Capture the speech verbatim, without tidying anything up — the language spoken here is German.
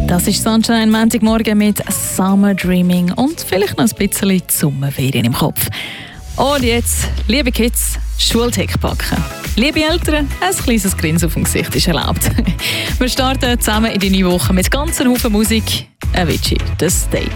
Das ist Sunshine Montagmorgen mit Summer Dreaming und vielleicht noch ein bisschen die Sommerferien im Kopf. Und jetzt, liebe Kids, Schultech packen. Liebe Eltern, ein kleines Grinsen auf dem Gesicht ist erlaubt. Wir starten zusammen in die neue Woche mit ganzer Haufen Musik. Avicii, The Stage.